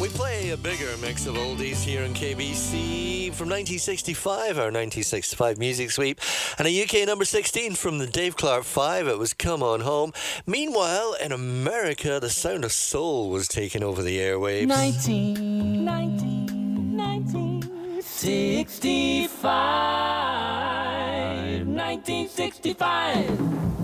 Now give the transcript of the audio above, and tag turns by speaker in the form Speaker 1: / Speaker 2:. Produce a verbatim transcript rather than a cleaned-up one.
Speaker 1: We play a bigger mix of oldies here on K B C from nineteen sixty-five, our nineteen sixty-five music sweep, and a U K number sixteen from the Dave Clark five. It was Come On Home. Meanwhile, in America, the sound of soul was taking over the airwaves.
Speaker 2: nineteen, nineteen, nineteen sixty-five, nineteen sixty-five.